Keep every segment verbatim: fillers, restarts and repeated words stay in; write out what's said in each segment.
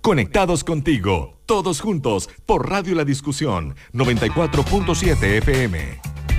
Conectados contigo, todos juntos, por Radio La Discusión, noventa y cuatro punto siete F M.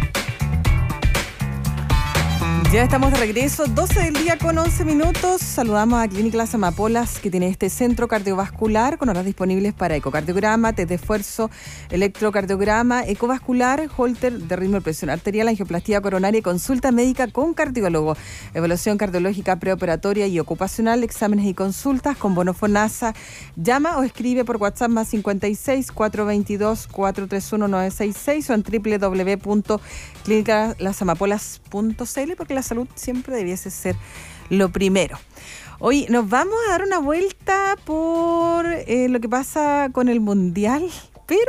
Ya estamos de regreso, doce del día con once minutos. Saludamos a Clínica Las Amapolas, que tiene este centro cardiovascular con horas disponibles para ecocardiograma, test de esfuerzo, electrocardiograma, ecovascular, holter de ritmo de presión arterial, angioplastía coronaria y consulta médica con cardiólogo. Evaluación cardiológica preoperatoria y ocupacional, exámenes y consultas con bono FONASA. Llama o escribe por WhatsApp más cincuenta y seis, cuatrocientos veintidós, cuatrocientos treinta y uno, novecientos sesenta y seis o en doble u doble u doble u punto clínica las amapolas punto c l, porque la salud siempre debiese ser lo primero. Hoy nos vamos a dar una vuelta por eh, lo que pasa con el Mundial, pero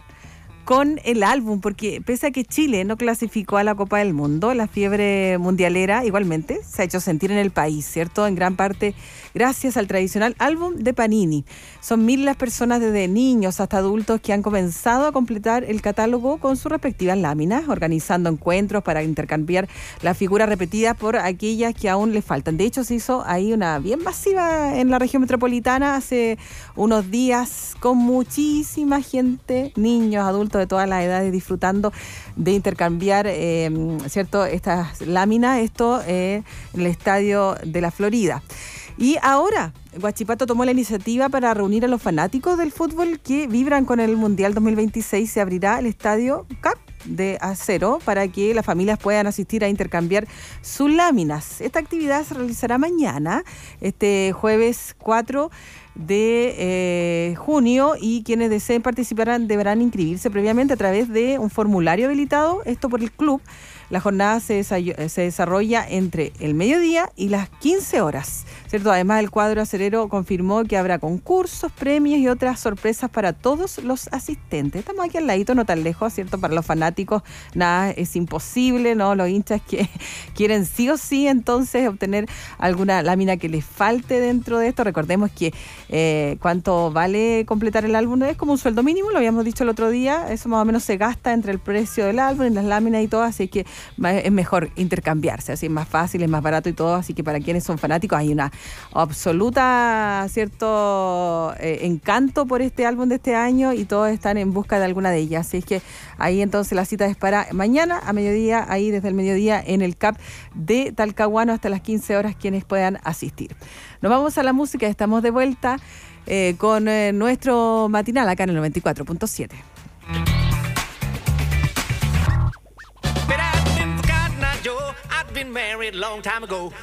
con el álbum, porque pese a que Chile no clasificó a la Copa del Mundo, la fiebre mundialera igualmente se ha hecho sentir en el país, ¿cierto? En gran parte gracias al tradicional álbum de Panini. Son mil las personas, desde niños hasta adultos, que han comenzado a completar el catálogo con sus respectivas láminas, organizando encuentros para intercambiar las figuras repetidas por aquellas que aún les faltan. De hecho, se hizo ahí una bien masiva en la región metropolitana hace unos días, con muchísima gente, niños, adultos de todas las edades, disfrutando de intercambiar eh, cierto estas láminas, esto eh, en el Estadio de la Florida. Y ahora Huachipato tomó la iniciativa para reunir a los fanáticos del fútbol que vibran con el Mundial dos mil veintiséis. Se abrirá el Estadio C A P de acero para que las familias puedan asistir a intercambiar sus láminas. Esta actividad se realizará mañana, este jueves cuatro de eh, junio, y quienes deseen participar deberán inscribirse previamente a través de un formulario habilitado, esto por el club. La jornada se, se desarrolla entre el mediodía y las quince horas, ¿cierto? Además, el cuadro acerero confirmó que habrá concursos, premios y otras sorpresas para todos los asistentes. Estamos aquí al ladito, no tan lejos, ¿cierto? Para los fanáticos nada es imposible, ¿no? Los hinchas que quieren sí o sí entonces obtener alguna lámina que les falte dentro de esto. Recordemos que eh, cuánto vale completar el álbum es como un sueldo mínimo, lo habíamos dicho el otro día. Eso más o menos se gasta entre el precio del álbum y las láminas y todo, así que es mejor intercambiarse, así es más fácil, es más barato y todo. Así que para quienes son fanáticos hay una absoluta cierto eh, encanto por este álbum de este año, y todos están en busca de alguna de ellas. Así es que ahí entonces la cita es para mañana a mediodía, ahí desde el mediodía en el C A P de Talcahuano hasta las quince horas, quienes puedan asistir. Nos vamos a la música, estamos de vuelta eh, con eh, nuestro matinal acá en el noventa y cuatro punto siete. I've been married a long time ago.